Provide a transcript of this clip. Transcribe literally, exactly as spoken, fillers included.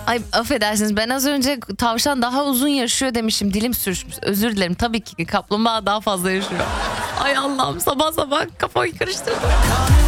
Ay affedersiniz, ben az önce tavşan daha uzun yaşıyor demişim, dilim sürçmüş. Özür dilerim, tabii ki kaplumbağa daha fazla yaşıyor. Ay Allah'ım, sabah sabah kafayı karıştırdım.